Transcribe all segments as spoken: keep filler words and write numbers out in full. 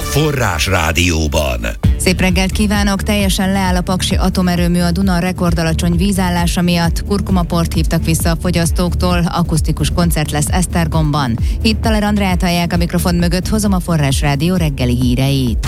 Forrás Rádióban. Szép reggelt kívánok! Teljesen leáll a paksi atomerőmű a Duna rekordalacsony vízállása miatt. Kurkumaport hívtak vissza a fogyasztóktól, akusztikus koncert lesz Esztergomban. Hittaler Andrát hallják a mikrofon mögött, hozom a Forrás Rádió reggeli híreit.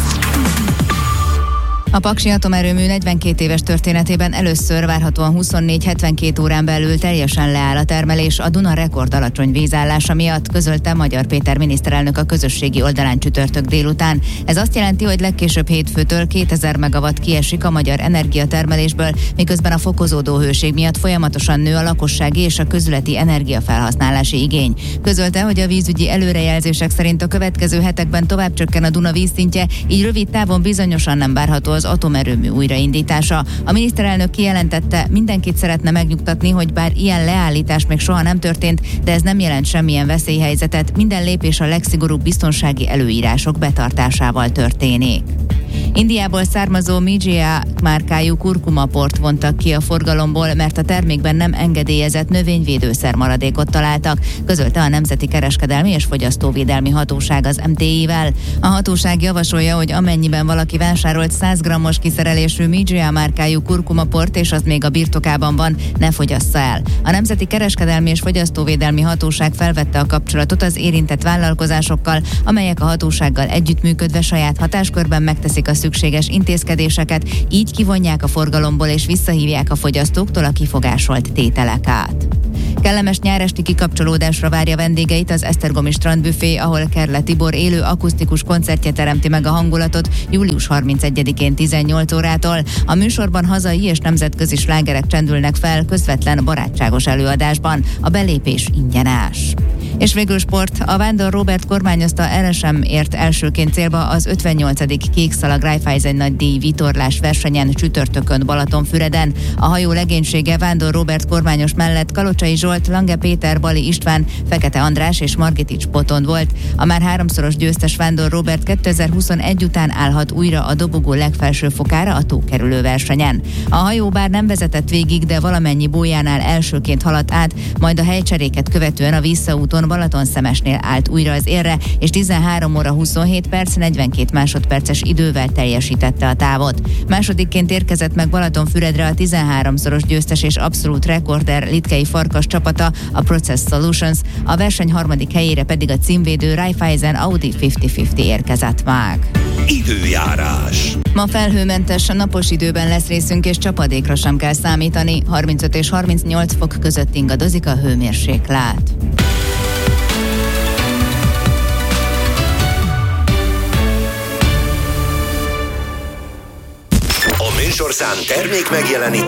A paksi atomerőmű negyvenkét éves történetében először várhatóan huszonnégy-hetvenkét órán belül teljesen leáll a termelés a Duna rekord alacsony vízállása miatt, közölte Magyar Péter miniszterelnök a közösségi oldalán csütörtök délután. Ez azt jelenti, hogy legkésőbb hétfőtől kétezer megawatt kiesik a magyar energiatermelésből, miközben a fokozódó hőség miatt folyamatosan nő a lakossági és a közületi energiafelhasználási igény. Közölte, hogy a vízügyi előrejelzések szerint a következő hetekben tovább csökken a Duna vízszintje, így rövid távon bizonyosan nem várható az atomerőmű újraindítása. A miniszterelnök kijelentette, mindenkit szeretne megnyugtatni, hogy bár ilyen leállítás még soha nem történt, de ez nem jelent semmilyen veszélyhelyzetet, minden lépés a legszigorúbb biztonsági előírások betartásával történik. Indiából származó Mijia márkájú kurkumaport vontak ki a forgalomból, mert a termékben nem engedélyezett növényvédőszer maradékot találtak, közölte a Nemzeti Kereskedelmi és Fogyasztóvédelmi Hatóság az em té i-vel. A hatóság javasolja, hogy amennyiben valaki vásárolt száz grammos kiszerelésű Mijia márkájú kurkumaport, és az még a birtokában van, ne fogyassza el. A Nemzeti Kereskedelmi és Fogyasztóvédelmi Hatóság felvette a kapcsolatot az érintett vállalkozásokkal, amelyek a hatósággal együttműködve saját hatáskörben megteszik a szükséges intézkedéseket, így kivonják a forgalomból és visszahívják a fogyasztóktól a kifogásolt tételeket. Kellemes nyáresti kikapcsolódásra várja vendégeit az esztergomi strandbüfé, ahol Kerle Tibor élő akusztikus koncertje teremti meg a hangulatot július harmincegyedikén tizennyolc órától. A műsorban hazai és nemzetközi slágerek csendülnek fel közvetlen barátságos előadásban. A belépés ingyenes. És végül sport. A Vándor Róbert kormányozta er es em ért elsőként célba az ötvennyolcadik Kékszalag Raiffeisen nagy díj vitorlás versenyen csütörtökön Balatonfüreden. A hajó legénysége Vándor Róbert kormányos mellett Kalocsai Zsolt, Lange Péter, Bali István, Fekete András és Margitics Botond volt. A már háromszoros győztes Vándor Róbert kétezer-huszonegy után állhat újra a dobogó legfelső fokára a tókerülő versenyen. A hajó bár nem vezetett végig, de valamennyi bójánál elsőként haladt át, majd a helycseréket követően a visszaúton Balatonszemesnél állt újra az élre, és tizenhárom óra huszonhét perc negyvenkét másodperces idővel teljesítette a távot. Másodikként érkezett meg Balatonfüredre a tizenháromszoros győztes és abszolút rekorder Litkei Farkas csapata, a Process Solutions, a verseny harmadik helyére pedig a címvédő Raiffeisen Audi ötven-ötven érkezett meg. Időjárás. Ma felhőmentes, napos időben lesz részünk, és csapadékra sem kell számítani. harmincöt és harmincnyolc fok között ingadozik a hőmérséklet. A műsorszám termék megjelenítés